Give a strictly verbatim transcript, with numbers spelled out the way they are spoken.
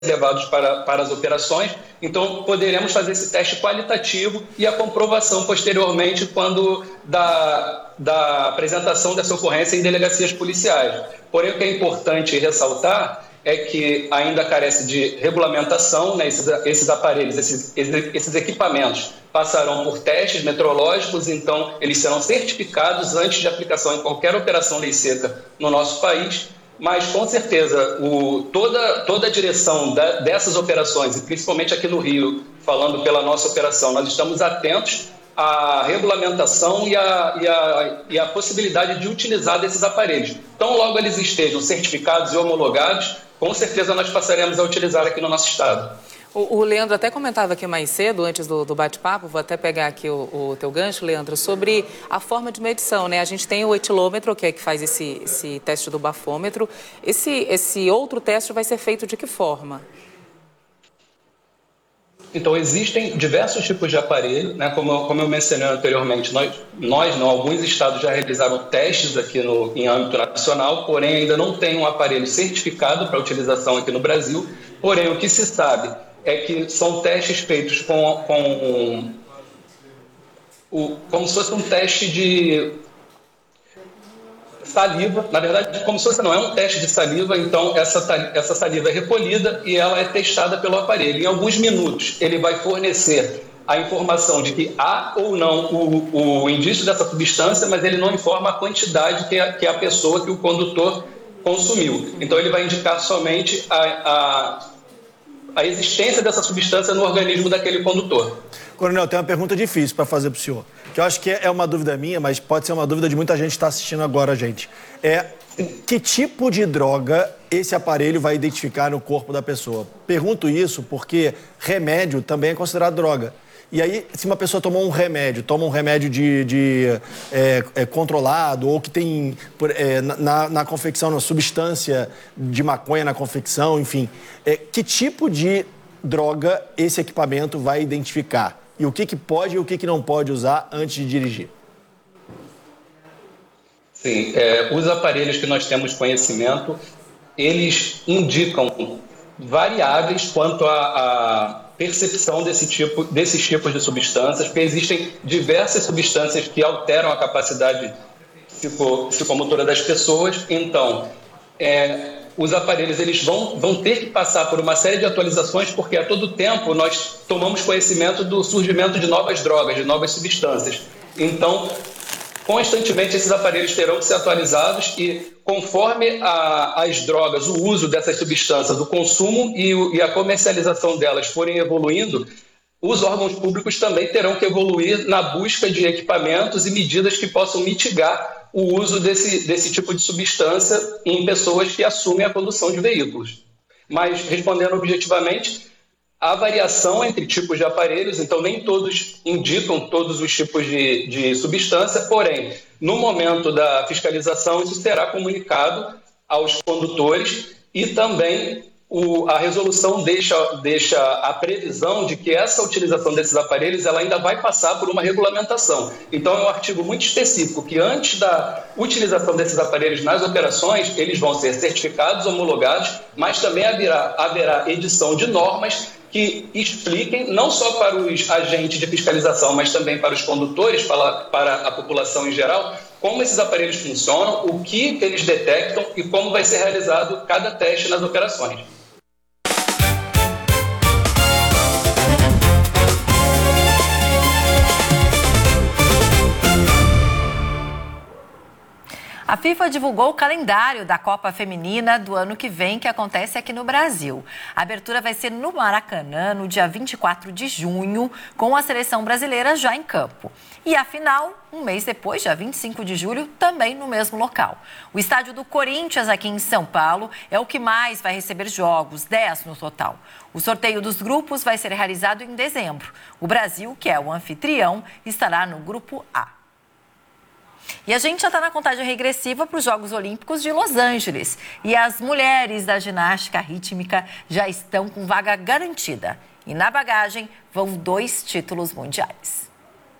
levados para, para as operações. Então, poderemos fazer esse teste qualitativo e a comprovação posteriormente quando da, da apresentação dessa ocorrência em delegacias policiais. Porém, o que é importante ressaltar é que ainda carece de regulamentação, né? esses, esses aparelhos, esses, esses equipamentos passarão por testes metrológicos, então eles serão certificados antes de aplicação em qualquer operação lei seca no nosso país, mas com certeza o, toda, toda a direção da, dessas operações, e principalmente aqui no Rio, falando pela nossa operação, nós estamos atentos à regulamentação e à, e à, e à possibilidade de utilizar desses aparelhos. Então, logo eles estejam certificados e homologados, com certeza nós passaremos a utilizar aqui no nosso estado. O, o Leandro até comentava aqui mais cedo, antes do, do bate-papo, vou até pegar aqui o, o teu gancho, Leandro, sobre a forma de medição, né? A gente tem o etilômetro, que é que faz esse, esse teste do bafômetro. Esse, esse outro teste vai ser feito de que forma? Então, existem diversos tipos de aparelho, né? Como, como eu mencionei anteriormente, nós, nós não, alguns estados já realizaram testes aqui no, em âmbito nacional, porém ainda não tem um aparelho certificado para utilização aqui no Brasil. Porém, o que se sabe é que são testes feitos com, com um, um, como se fosse um teste de saliva. Na verdade, como se fosse não, é um teste de saliva, então essa, essa saliva é recolhida e ela é testada pelo aparelho. Em alguns minutos, ele vai fornecer a informação de que há ou não o, o indício dessa substância, mas ele não informa a quantidade que a, que a pessoa, que o condutor consumiu. Então, ele vai indicar somente a, a, a existência dessa substância no organismo daquele condutor. Coronel, tem uma pergunta difícil para fazer para o senhor, que eu acho que é uma dúvida minha, mas pode ser uma dúvida de muita gente que está assistindo agora a gente. É, que tipo de droga esse aparelho vai identificar no corpo da pessoa? Pergunto isso porque remédio também é considerado droga. E aí, se uma pessoa tomou um remédio, toma um remédio de, de é, é, controlado ou que tem é, na, na confecção, na substância de maconha na confecção, enfim, é, que tipo de droga esse equipamento vai identificar? E o que, que pode e o que, que não pode usar antes de dirigir? Sim, é, os aparelhos que nós temos conhecimento, eles indicam variáveis quanto à percepção desse tipo, desses tipos de substâncias, porque existem diversas substâncias que alteram a capacidade psico, psicomotora das pessoas. Então, é, os aparelhos eles vão, vão ter que passar por uma série de atualizações, porque a todo tempo nós tomamos conhecimento do surgimento de novas drogas, de novas substâncias. Então, constantemente esses aparelhos terão que ser atualizados e, conforme a, as drogas, o uso dessas substâncias, o consumo e, o, e a comercialização delas forem evoluindo, os órgãos públicos também terão que evoluir na busca de equipamentos e medidas que possam mitigar o uso desse, desse tipo de substância em pessoas que assumem a condução de veículos. Mas, respondendo objetivamente, há variação entre tipos de aparelhos, então nem todos indicam todos os tipos de, de substância, porém, no momento da fiscalização, isso será comunicado aos condutores e também o, a resolução deixa, deixa a previsão de que essa utilização desses aparelhos ela ainda vai passar por uma regulamentação. Então, é um artigo muito específico que antes da utilização desses aparelhos nas operações, eles vão ser certificados, homologados, mas também haverá, haverá edição de normas que expliquem, não só para os agentes de fiscalização, mas também para os condutores, para, para a população em geral, como esses aparelhos funcionam, o que eles detectam e como vai ser realizado cada teste nas operações. A FIFA divulgou o calendário da Copa Feminina do ano que vem, que acontece aqui no Brasil. A abertura vai ser no Maracanã, no dia vinte e quatro de junho, com a seleção brasileira já em campo. E a final, um mês depois, dia vinte e cinco de julho, também no mesmo local. O estádio do Corinthians, aqui em São Paulo, é o que mais vai receber jogos, dez no total. O sorteio dos grupos vai ser realizado em dezembro. O Brasil, que é o anfitrião, estará no grupo A. E a gente já está na contagem regressiva para os Jogos Olímpicos de Los Angeles. E as mulheres da ginástica rítmica já estão com vaga garantida. E na bagagem vão dois títulos mundiais.